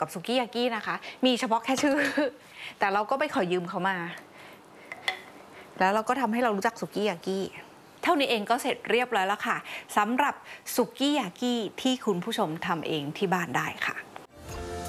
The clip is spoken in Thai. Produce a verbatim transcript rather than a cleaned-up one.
กับสุกี้ยากินะคะมีเฉพาะแค่ชื่อแต่เราก็ไปขอยืมเขามาแล้วเราก็ทำให้เรารู้จักสุกี้ยากิเท่านี้เองก็เสร็จเรียบร้อยแล้วค่ะสำหรับสุกี้ยากิที่คุณผู้ชมทำเองที่บ้านได้ค่ะ